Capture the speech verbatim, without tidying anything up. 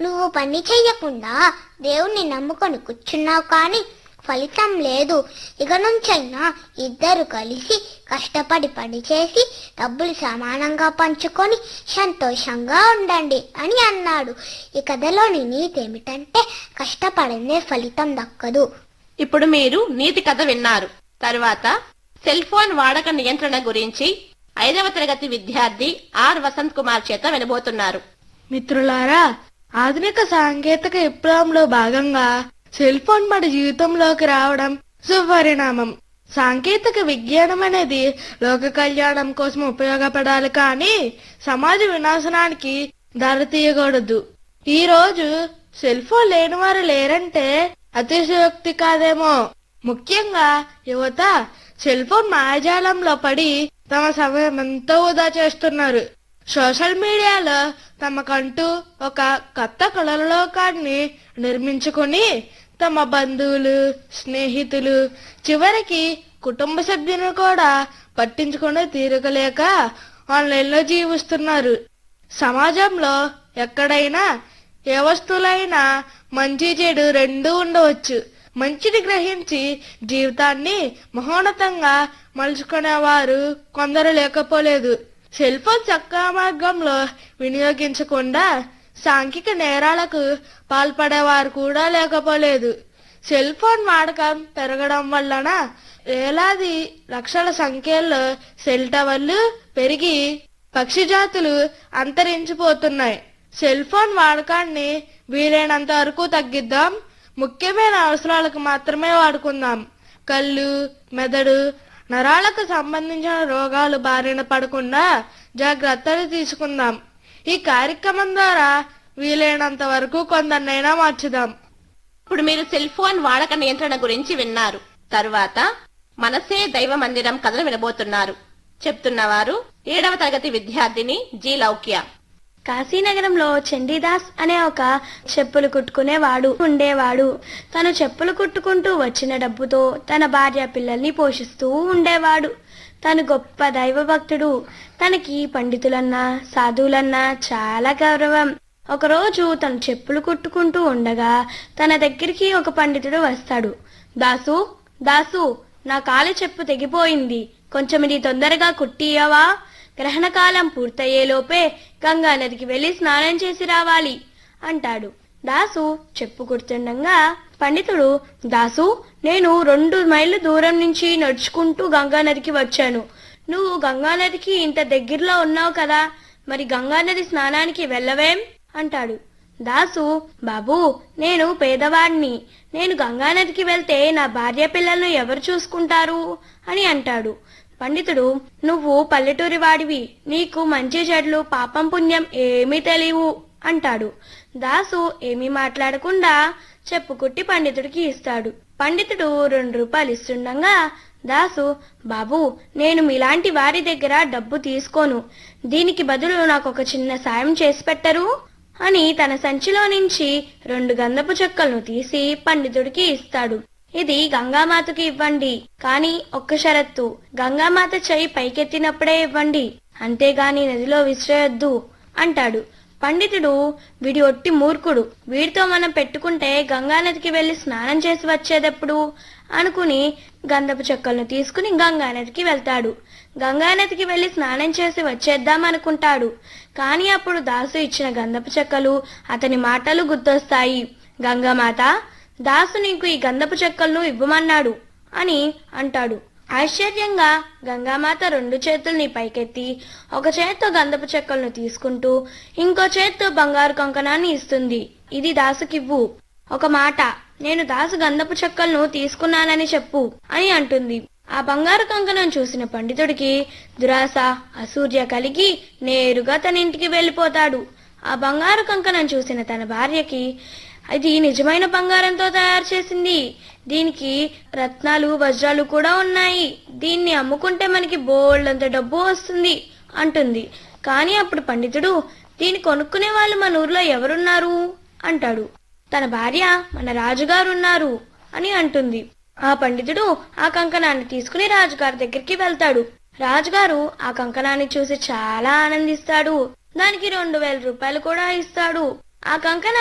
నువ్వు పని చెయ్యకుండా దేవుణ్ణి నమ్ముకొని కూర్చున్నావు కానీ ఫలితం లేదు. ఇక నుంచైనా ఇద్దరు కలిసి కష్టపడి పని చేసి డబ్బులు సమానంగా పంచుకొని సంతోషంగా ఉండండి అని అన్నాడు. ఈ కథలోని నీతి ఏమిటంటే కష్టపడిందే ఫలితం దక్కదు. ఇప్పుడు మీరు నీతి కథ విన్నారు. తర్వాత సెల్ ఫోన్ వాడక నియంత్రణ గురించి ఐదవ తరగతి విద్యార్థి ఆర్ వసంత్ కుమార్ చేత వినబోతున్నారు. మిత్రులారా, ఆధునిక సాంకేతిక విప్లవంలో భాగంగా సెల్ ఫోన్ మన జీవితంలోకి రావడం శుభపరిణామం. సాంకేతిక విజ్ఞానం అనేది లోక కళ్యాణం కోసం ఉపయోగపడాలి కానీ సమాజ వినాశనానికి దారితీయకూడదు. ఈ రోజు సెల్ ఫోన్ లేని వారు లేరంటే అతిశయోక్తి కాదేమో. ముఖ్యంగా యువత సెల్ ఫోన్ మాయాజాలంలో పడి తమ సమయం ఎంతో వృధా చేస్తున్నారు. సోషల్ మీడియాలో తమకంటూ ఒక కొత్త కళలోకాన్ని నిర్మించుకుని తమ బంధువులు, స్నేహితులు, చివరికి కుటుంబ సభ్యులను కూడా పట్టించుకునే తీరుకలేక ఆన్లైన్లో జీవిస్తున్నారు. సమాజంలో ఎక్కడైనా ఏ వస్తువులైనా మంచి చెడు రెండూ ఉండవచ్చు. మంచిని గ్రహించి జీవితాన్ని మహోన్నతంగా మలుచుకునేవారు కొందరు లేకపోలేదు. సెల్ ఫోన్ చక్కగా మార్గంలో వినియోగించకుండా సాంఘిక నేరాలకు పాల్పడేవారు కూడా లేకపోలేదు. సెల్ ఫోన్ వాడకం పెరగడం వలన వేలాది లక్షల సంఖ్యలో సెల్ టవర్లు పెరిగి పక్షి జాతులు అంతరించిపోతున్నాయి. సెల్ ఫోన్ వాడకాన్ని వీలైనంత వరకు తగ్గిద్దాం. ముఖ్యమైన అవసరాలకు మాత్రమే వాడుకుందాం. కళ్ళు, మెదడు, నరాలకు సంబంధించిన రోగాలు బారిన పడకుండా జాగ్రత్తలు తీసుకుందాం. ఈ కార్యక్రమం ద్వారా వీలైనంత వరకు కొందరినైనా మార్చుదాం. ఇప్పుడు మీరు సెల్ ఫోన్ వాడక నియంత్రణ గురించి విన్నారు. తర్వాత మనసే దైవ మందిరం కథను వినబోతున్నారు. చెప్తున్నవారు ఏడవ తరగతి విద్యార్థిని జి లౌక్య. కాశీనగరంలో చండీదాస్ అనే ఒక చెప్పులు కుట్టుకునేవాడు ఉండేవాడు. తను చెప్పులు కుట్టుకుంటూ వచ్చిన డబ్బుతో తన భార్య పిల్లల్ని పోషిస్తూ ఉండేవాడు. తను గొప్ప దైవభక్తుడు. తనకి పండితులన్నా సాధువులన్నా చాలా గౌరవం. ఒకరోజు తను చెప్పులు కుట్టుకుంటూ ఉండగా తన దగ్గరికి ఒక పండితుడు వస్తాడు. దాసు దాసు నా కాలి చెప్పు తెగిపోయింది, కొంచెం ఇది తొందరగా కుట్టియవా? గ్రహణకాలం పూర్తయ్యేలోపే గంగా నదికి వెళ్లి స్నానం చేసి రావాలి అంటాడు. దాసు చెప్పు కుడుతుండగా పండితుడు, దాసు నేను రెండు మైళ్ళ దూరం నుంచి నడుచుకుంటూ గంగా నదికి వచ్చాను. నువ్వు గంగా నదికి ఇంత దగ్గరలో ఉన్నావు కదా, మరి గంగా నది స్నానానికి వెళ్ళవేం అంటాడు. దాసు, బాబూ నేను పేదవాడిని, నేను గంగా నదికి వెళ్తే నా భార్య పిల్లలను ఎవరు చూసుకుంటారు అని అంటాడు. పండితుడు, నువ్వు పల్లెటూరి వాడివి, నీకు మంచి చెడ్లు పాపం పుణ్యం ఏమీ తెలియవు అంటాడు. దాసు ఏమీ మాట్లాడకుండా చెప్పుకుట్టి పండితుడికి ఇస్తాడు. పండితుడు రెండు రూపాయలు ఇస్తుండగా దాసు, బాబు నేను మీలాంటి వారి దగ్గర డబ్బు తీసుకోను, దీనికి బదులు నాకు ఒక చిన్న సాయం చేసి పెట్టరు అని తన సంచిలో నుంచి రెండు గంధపు చెక్కలను తీసి పండితుడికి ఇస్తాడు. ఇది గంగామాతకి ఇవ్వండి, కానీ ఒక్క షరత్తు, గంగామాత చెయ్యి పైకెత్తినప్పుడే ఇవ్వండి, అంతేగాని నదిలో విసిరేయొద్దు అంటాడు. పండితుడు, వీడి ఒట్టి మూర్ఖుడు, వీడితో మనం పెట్టుకుంటే గంగానదికి వెళ్లి స్నానం చేసి వచ్చేదెప్పుడు అనుకుని గంధపు చెక్కలను తీసుకుని గంగానదికి వెళ్తాడు. గంగానదికి వెళ్లి స్నానం చేసి వచ్చేద్దాం అనుకుంటాడు. కానీ అప్పుడు దాసు ఇచ్చిన గంధపు చెక్కలు అతని మాటలు గుర్తొస్తాయి. గంగామాత, దాసు నీకు ఈ గంధపు చెక్కలను ఇవ్వమన్నాడు అని అంటాడు. ఆశ్చర్యంగా గంగామాత రెండు చేతుల్ని పైకెత్తి ఒక చేత్తో గంధపు చెక్కలను తీసుకుంటూ ఇంకో చేత్తో బంగారు కంకణాన్ని ఇస్తుంది. ఇది దాసుకివ్వు. ఒక మాట, నేను దాసు గంధపు చెక్కలను తీసుకున్నానని చెప్పు అని అంటుంది. ఆ బంగారు కంకణం చూసిన పండితుడికి దురాశ అసూర్య కలిగి నేరుగా తన ఇంటికి వెళ్ళిపోతాడు. ఆ బంగారు కంకణం చూసిన తన భార్యకి, ఇది నిజమైన బంగారంతో తయారు చేసింది, దీనికి రత్నాలు వజ్రాలు కూడా ఉన్నాయి, దీన్ని అమ్ముకుంటే మనకి బోల్డంత డబ్బు వస్తుంది అంటుంది. కానీ అప్పుడు పండితుడు, దీన్ని కొనుక్కునే వాళ్ళు మన ఊర్లో ఎవరున్నారు అంటాడు. తన భార్య, మన రాజుగారు ఉన్నారు అని అంటుంది. ఆ పండితుడు ఆ కంకణాన్ని తీసుకుని రాజుగారి దగ్గరికి వెళ్తాడు. రాజుగారు ఆ కంకణాన్ని చూసి చాలా ఆనందిస్తాడు. దానికి రెండు వేల రూపాయలు కూడా ఇస్తాడు. ఆ కంకణం